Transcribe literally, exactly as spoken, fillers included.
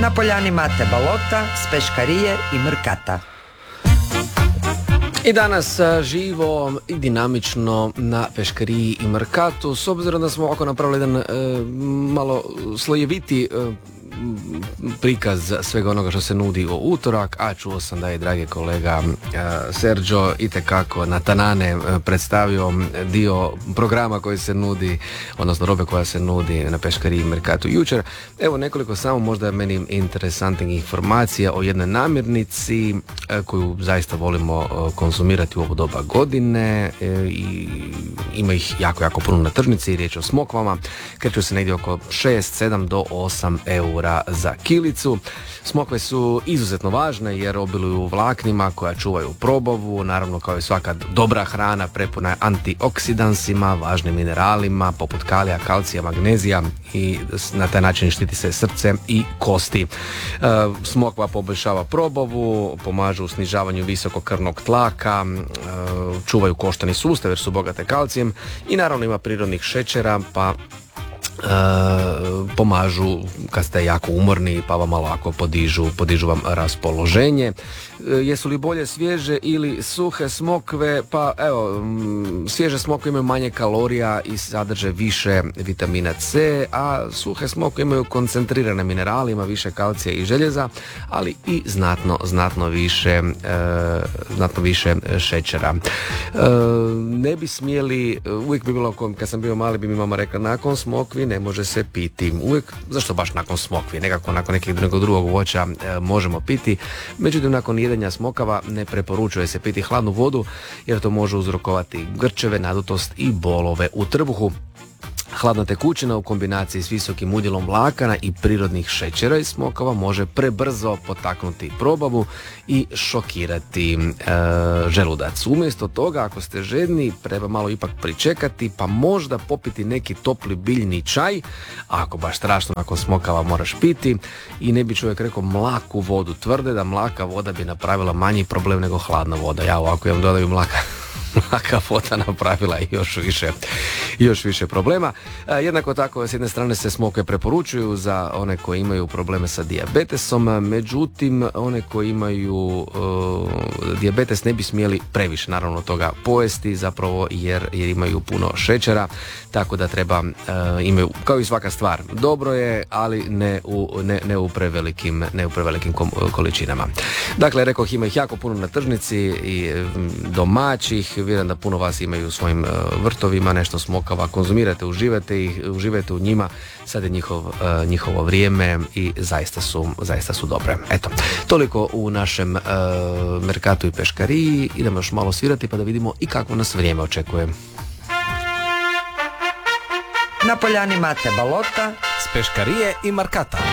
Na poljani Mate Balota s peškarije i Mrkata. I danas živo i dinamično na peškariji i Mrkatu, s obzirom da smo ovako napravili jedan e, malo slojeviti e, prikaz svega onoga što se nudi u utorak, a čuo sam da je dragi kolega uh, Sergio itekako na tanane uh, predstavio dio programa koji se nudi, odnosno robe koja se nudi na peškariji i Mrkatu jučer. Evo nekoliko samo možda meni interesantnih informacija o jednoj namirnici uh, koju zaista volimo uh, konzumirati u ovo doba godine uh, i ima ih jako, jako puno na tržnici. Riječ o smokvama, kreću se negdje oko šest, sedam do osam eura za kilicu. Smokve su izuzetno važne jer obiluju vlaknima koja čuvaju probavu, naravno kao i svaka dobra hrana prepuna je antioksidansima, važnim mineralima poput kalija, kalcija, magnezija i na taj način štiti se srce i kosti. E, smokva poboljšava probavu, pomažu u snižavanju visokog krvnog tlaka, e, čuvaju koštani sustav jer su bogate kalcijem i naravno ima prirodnih šećera pa E, pomažu kad ste jako umorni pa vam malo ako podižu, podižu vam raspoloženje. E, jesu li bolje svježe ili suhe smokve? Pa evo, m, svježe smokve imaju manje kalorija i sadrže više vitamina C, a suhe smokve imaju koncentrirane minerale, ima više kalcija i željeza, ali i znatno, znatno više e, znatno više šećera. E, ne bi smjeli, uvijek bi bilo, kad sam bio mali bi mi mama rekla, nakon smokvi ne može se piti. Uvijek, zašto baš nakon smokvi? Nekako nakon nekih nekog drugog voća e, možemo piti. Međutim, nakon jedenja smokava ne preporučuje se piti hladnu vodu jer to može uzrokovati grčeve, nadutost i bolove u trbuhu. Hladna tekućina u kombinaciji s visokim udjelom vlakana i prirodnih šećera iz smokava može prebrzo potaknuti probavu i šokirati e, želudac. Umjesto toga, ako ste žedni, treba malo ipak pričekati pa možda popiti neki topli biljni čaj, a ako baš strašno nakon smokava moraš piti, i ne bi čovjek rekao mlaku vodu. Tvrde da mlaka voda bi napravila manji problem nego hladna voda. Ja ovako vam dodaju mlaka mlaka voda napravila još više, još više problema. E, jednako tako, s jedne strane se smokve preporučuju za one koji imaju probleme sa dijabetesom, međutim, one koji imaju e, dijabetes ne bi smjeli previše, naravno, toga pojesti, zapravo jer, jer imaju puno šećera, tako da treba, e, imaju, kao i svaka stvar, dobro je, ali ne u, ne, ne u prevelikim, ne u prevelikim kom, količinama. Dakle, rekoh, ima ih jako puno na tržnici i domaćih. Vjerujem da puno vas imaju u svojim uh, vrtovima nešto smokava, konzumirate, uživate ih, uživate u njima. Sad je njihov, uh, njihovo vrijeme i zaista su, zaista su dobre. Eto, toliko u našem uh, Mrkatu i peškariji. Idemo još malo svirati pa da vidimo i kako nas vrijeme očekuje. Na poljani Mate Balota s peškarije i Mrkata.